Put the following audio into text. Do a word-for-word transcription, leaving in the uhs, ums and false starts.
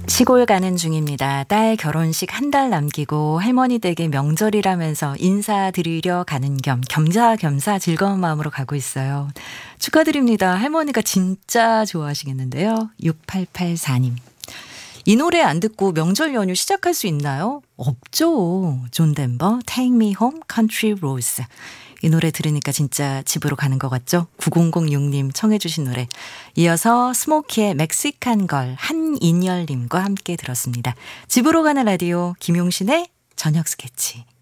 시골 가는 중입니다. 딸 결혼식 한 달 남기고 할머니 댁에 명절이라면서 인사드리려 가는 겸 겸사겸사 즐거운 마음으로 가고 있어요. 축하드립니다. 할머니가 진짜 좋아하시겠는데요. 육팔팔사 님. 이 노래 안 듣고 명절 연휴 시작할 수 있나요? 없죠. 존 덴버, Take Me Home, Country Roads. 이 노래 들으니까 진짜 집으로 가는 것 같죠? 구공공육 님 청해 주신 노래. 이어서 스모키의 멕시칸 걸 한인열님과 함께 들었습니다. 집으로 가는 라디오 김용신의 저녁 스케치.